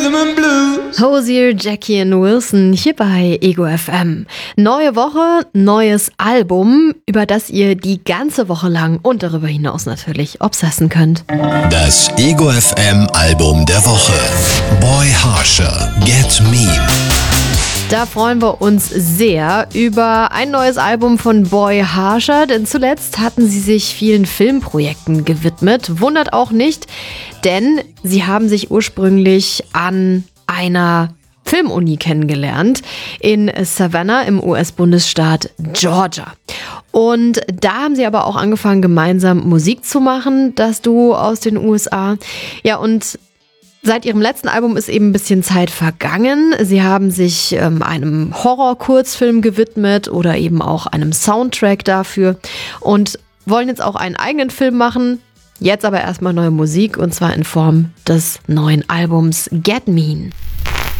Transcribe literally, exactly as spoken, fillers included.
Hozier, Jackie und Wilson hier bei Ego F M. Neue Woche, neues Album, über das ihr die ganze Woche lang und darüber hinaus natürlich obsessen könnt. Das Ego F M Album der Woche. Boy Harsher, Get Mean. Da freuen wir uns sehr über ein neues Album von Boy Harsher, denn zuletzt hatten sie sich vielen Filmprojekten gewidmet. Wundert auch nicht, denn sie haben sich ursprünglich an einer Filmuni kennengelernt in Savannah im U S-Bundesstaat Georgia. Und da haben sie aber auch angefangen, gemeinsam Musik zu machen, das Duo aus den U S A. Ja, und seit ihrem letzten Album ist eben ein bisschen Zeit vergangen. Sie haben sich ähm, einem Horror-Kurzfilm gewidmet oder eben auch einem Soundtrack dafür und wollen jetzt auch einen eigenen Film machen. Jetzt aber erstmal neue Musik und zwar in Form des neuen Albums Get Mean.